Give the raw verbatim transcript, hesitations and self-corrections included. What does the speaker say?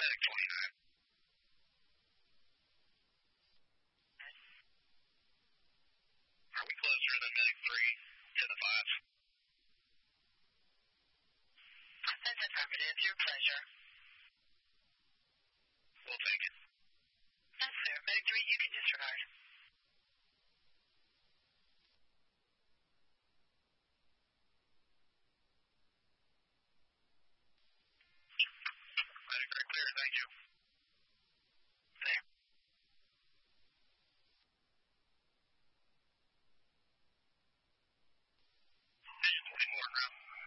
Medic twenty-nine. Are we closer than Medic three to the five? That's affirmative. Your pleasure. We'll take it. Yes, sir. Medic three, you can disregard. Medic three clear, thank you. There. Vision twenty-four, ground.